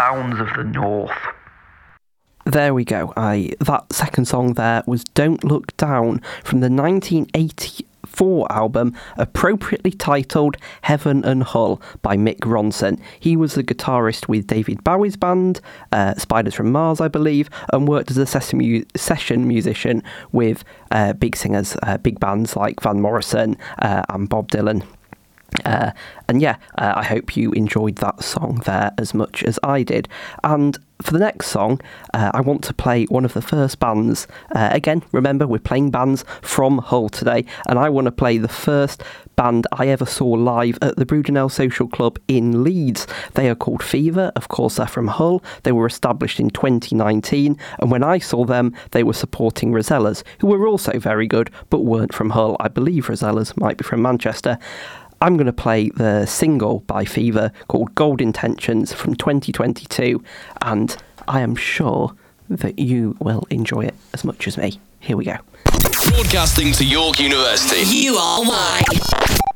Sounds of the North. There we go. That second song there was Don't Look Down from the 1984 album, appropriately titled Heaven and Hull by Mick Ronson. He was the guitarist with David Bowie's band, Spiders from Mars, I believe, and worked as a session musician with big singers, big bands like Van Morrison and Bob Dylan. I hope you enjoyed that song there as much as I did. And for the next song, I want to play one of the first bands. Again, remember, we're playing bands from Hull today, and I want to play the first band I ever saw live at the Brudenell Social Club in Leeds. They are called Fever. Of course, they're from Hull. They were established in 2019, and when I saw them, they were supporting Rosellas, who were also very good, but weren't from Hull. I believe Rosellas might be from Manchester. I'm going to play the single by Fever called Gold Intentions from 2022, and I am sure that you will enjoy it as much as me. Here we go. Broadcasting to York University. You are mine.